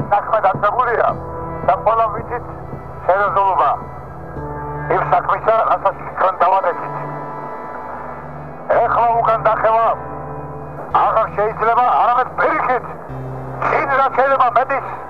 საქმე დაწყებულია და ყველა ვიცით სერიოზულობა. იმ საქმისა, რასაც თქვენ დავადექით. ეხლა უკან დახევა აღარ შეიძლება არამედ პირიქით. წინ რა შეიძლება მეტის